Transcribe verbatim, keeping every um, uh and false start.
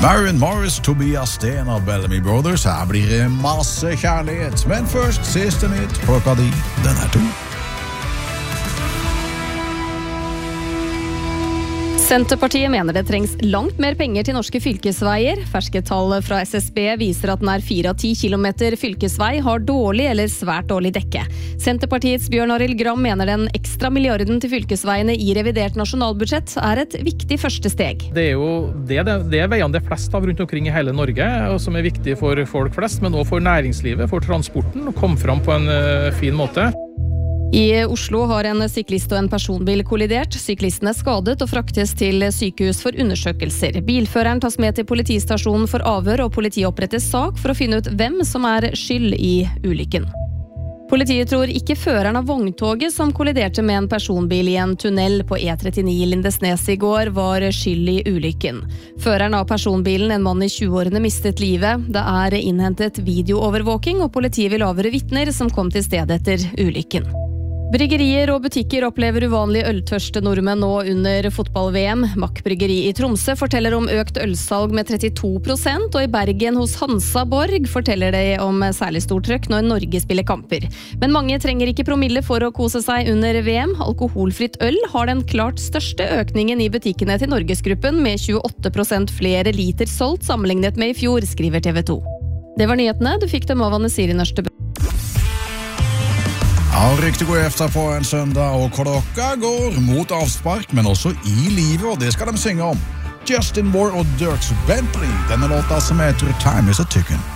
Marion Morris, Tobias Sten og Bellamy Brothers. Her blir det masse kjærlighet. Men først, siste nytt, klokka di, den er to. Senterpartiet mener det trengs langt mer penger til norske fylkesveier. Ferske tall fra S S B viser at nær fire av ti kilometer fylkesvei har dårlig eller svært dårlig dekke. Senterpartiets Bjørn Arild Gram mener den ekstra milliarden til fylkesveiene i revidert nasjonalbudsjett er et viktig første steg. Det er jo det, det, det er veiene det er flest av rundt omkring i hele Norge, og som er viktig for folk flest, men også for næringslivet, for transporten, å komme fram på en uh, fin måte. I Oslo har en syklist og en personbil kollidert. Syklisten er skadet og fraktes til sykehus for undersøkelser. Bilføreren tas med til politistasjonen for avhør, og politiet oppretter sak for å finne ut hvem som er skyld i ulykken. Politiet tror ikke føreren av vogntoget som kolliderte med en personbil i en tunnel på E trettini i Lindesnes i går var skyld i ulykken. Føreren av personbilen, en mann i tjueårene, mistet livet. Det er innhentet videoovervåking, og politiet vil avhøre vitner som kom til stedet etter ulykken. Bryggerier og butikker opplever uvanlig øltørste nordmenn nå under fotball-V M. Mack Bryggeri i Tromsø forteller om økt ølsalg med trettito prosent, og i Bergen hos Hansa Borg forteller de om særlig stort trøkk når Norge spiller kamper. Men mange trenger ikke promille for å kose seg under V M. Alkoholfritt øl har den klart største økningen i butikkene til Norgesgruppen, med tjueåtte prosent flere liter solgt sammenlignet med i fjor, skriver T V to. Det var nyhetene. Du fikk dem av Anne Siri Nørstebø. Ja, riktig god efter på en søndag, og klokka går mot avspark, men også i livet, og det skal de synge om. Justin Moore og Dierks Bentley, denne låta som heter Time is a Ticking.